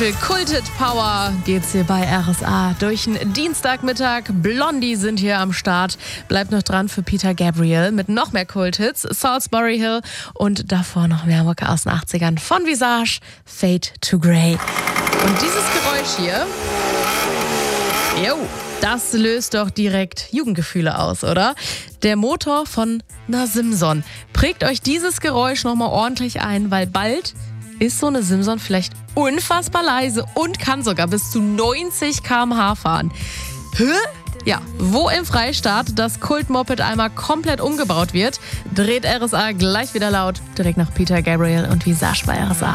Für Kulted Power geht's hier bei RSA durch den Dienstagmittag. Blondie sind hier am Start. Bleibt noch dran für Peter Gabriel mit noch mehr Kulthits. Salisbury Hill und davor noch mehr Mucke aus den 80ern von Visage, Fade to Grey. Und dieses Geräusch hier, das löst doch direkt Jugendgefühle aus, oder? Der Motor von einer Simson. Prägt euch dieses Geräusch nochmal ordentlich ein, weil bald ist so eine Simson vielleicht unfassbar leise und kann sogar bis zu 90 km/h fahren. Ja, wo im Freistaat das Kultmoped einmal komplett umgebaut wird, dreht RSA gleich wieder laut, direkt nach Peter Gabriel und Visage bei RSA.